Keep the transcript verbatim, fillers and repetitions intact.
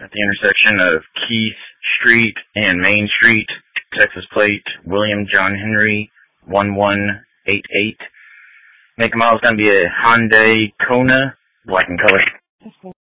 at the intersection of Keith Street and Main Street, Texas plate, William John Henry, one one eight eight. Make and model is going to be a Hyundai Kona, black in color.